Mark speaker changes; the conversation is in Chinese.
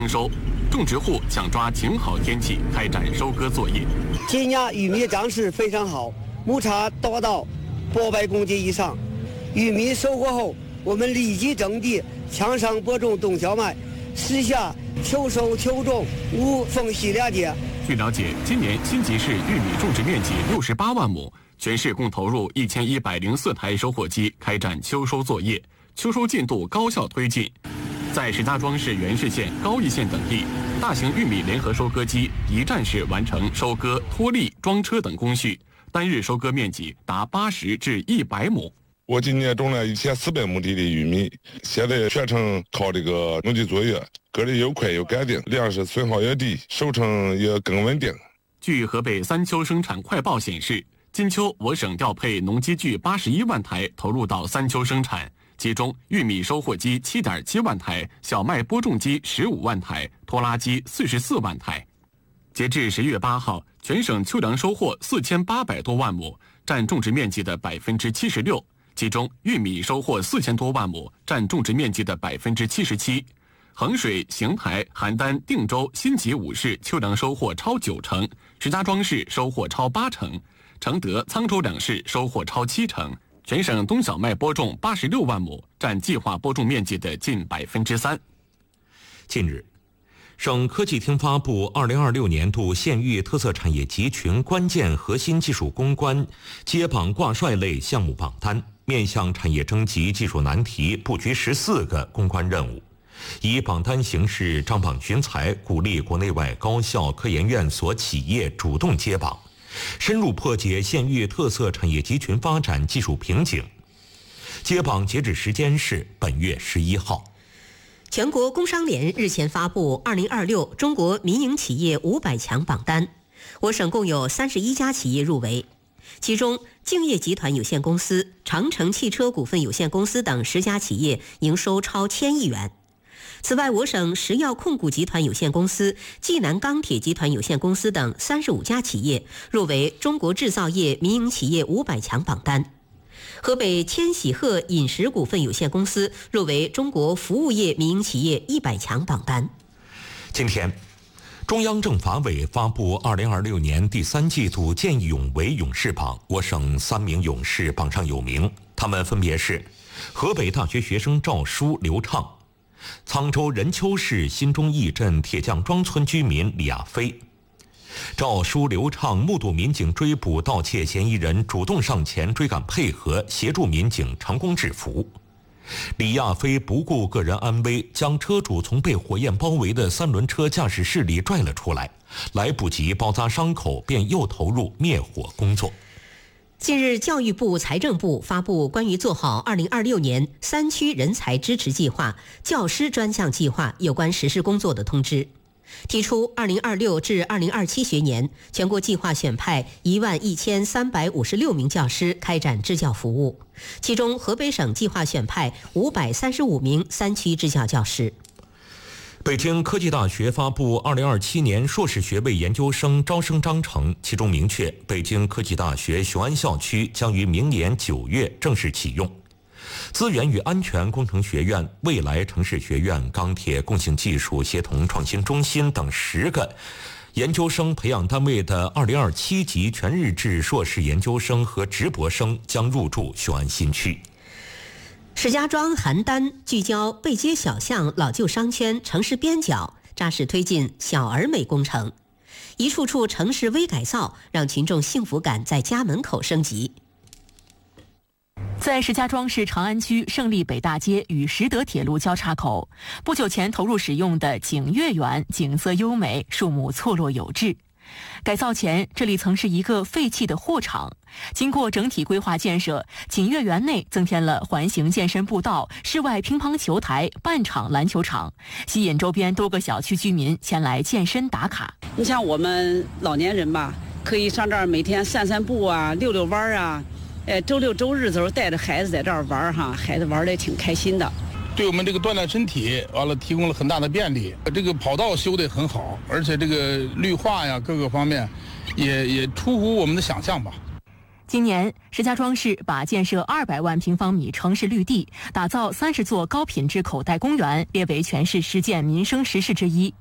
Speaker 1: 收，种植户想抓晴好天气开展收割作业。
Speaker 2: 今年玉米长势非常好，亩产达到800公斤以上。玉米收获后，我们立即整地，抢上播种冬小麦，实现秋收秋种无缝隙连接。
Speaker 1: 据了解，今年新集市玉米种植面积68万亩，全市共投入1104台收获机开展秋收作业，秋收进度高效推进。在石家庄市元市县、高邑县等地，大型玉米联合收割机一站式完成收割、脱粒、装车等工序，单日收割面积达80至100亩。
Speaker 3: 我今年种了1400亩地的玉米，现在全程靠这个农机作业，割得又快又干净，粮食损耗也低，收成也更稳定。
Speaker 1: 据河北三秋生产快报显示，今秋我省调配农机具81万台投入到三秋生产，其中玉米收获机7.7万台，小麦播种机15万台，拖拉机44万台。截至10月8号，全省秋粮收获4800多万亩，占种植面积的76%。其中，玉米收获4000多万亩，占种植面积的77%。衡水、邢台、邯郸、定州、新集5市秋粮收获超90%，石家庄市收获超80%，承德、沧州2市收获超70%。全省冬小麦播种86万亩，占计划播种面积的近3%。
Speaker 4: 近日，省科技厅发布2026年度县域特色产业集群关键核心技术攻关接榜挂帅类项目榜单，面向产业征集技术难题，布局14个攻关任务，以榜单形式张榜寻才，鼓励国内外高校、科研院所企业主动接榜，深入破解县域特色产业集群发展技术瓶颈。接榜截止时间是本月11号。
Speaker 5: 全国工商联日前发布2026中国民营企业500强榜单，我省共有31家企业入围，其中敬业集团有限公司、长城汽车股份有限公司等10家企业营收超1000亿元。此外，我省石药控股集团有限公司、济南钢铁集团有限公司等35家企业入围中国制造业民营企业500强榜单。河北千禧鹤饮食股份有限公司入围中国服务业民营企业100强榜单。
Speaker 4: 今天，中央政法委发布2026年第3季度见义勇为勇士榜，我省3名勇士榜上有名，他们分别是河北大学学生赵书、刘畅，沧州任丘市新中驿镇铁匠庄村居民李亚飞。赵书、刘畅目睹民警追捕盗窃嫌疑人，主动上前追赶配合，协助民警成功制服。李亚飞不顾个人安危，将车主从被火焰包围的3轮车驾驶室里拽了出来，来不及包扎伤口，便又投入灭火工作。
Speaker 5: 近日，教育部、财政部发布关于做好2026年3区人才支持计划、教师专项计划有关实施工作的通知，提出2026至2027学年全国计划选派11356名教师开展支教服务，其中河北省计划选派535名3区支教教师。
Speaker 4: 北京科技大学发布2027年硕士学位研究生招生章程，其中明确，北京科技大学雄安校区将于明年9月正式启用。资源与安全工程学院、未来城市学院、钢铁共性技术协同创新中心等10个研究生培养单位的2027级全日制硕士研究生和直博生将入驻雄安新区。
Speaker 5: 石家庄邯郸聚焦背街小巷、老旧商圈、城市边角，扎实推进小而美工程，一处处城市微改造，让群众幸福感在家门口升级。
Speaker 6: 在石家庄市长安区胜利北大街与实德铁路交叉口，不久前投入使用的景悦园景色优美，树木错落有致。改造前，这里曾是一个废弃的货场。经过整体规划建设，景悦园内增添了环形健身步道、室外乒乓球台、半场篮球场，吸引周边多个小区居民前来健身打卡。
Speaker 7: 你像我们老年人吧，可以上这儿每天散散步啊，溜溜弯啊。周六周日的时候带着孩子在这儿玩哈，孩子玩的也挺开心的。
Speaker 8: 对我们这个锻炼身体，完了提供了很大的便利。这个跑道修得很好，而且这个绿化呀各个方面也出乎我们的想象吧。
Speaker 6: 今年，石家庄市把建设200万平方米城市绿地、打造30座高品质口袋公园列为全市10件民生实事之一。